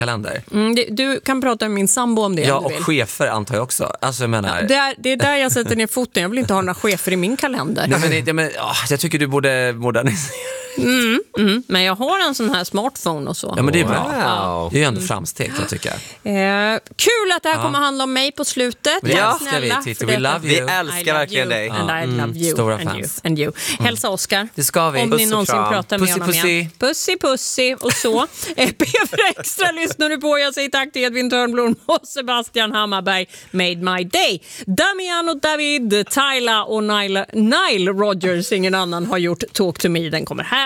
kalender. Du kan prata med min sambo om det. Ja, om du och vill. chefer antar jag också. Alltså, jag menar... Det är där jag sätter ner foten. Jag vill inte ha några chefer i min kalender. Nej, men jag tycker du borde modernisera. Men jag har en sån här smartphone och så. Ja, men det är bra. Wow. Det är ju ändå framsteg, jag tycker. Kul att det här kommer handla om mig på slutet. Det Tack älskar snälla vi, Titti. för We detta. love you. Vi älskar verkligen dig. And I love you. Stora and fans. You, and you. Hälsa Oskar. Det ska vi. Om Puss ni och någonsin kram. pratar med Pussy, honom pussy. igen. Pussy, pussy och så. P4 Extra lyssnar du på. Jag säger tack till Edvin Törnblom och Sebastian Hammarberg. Made my day. Damian och David, Tyla och Nile Rodgers. Ingen annan har gjort Talk to me. Den kommer här.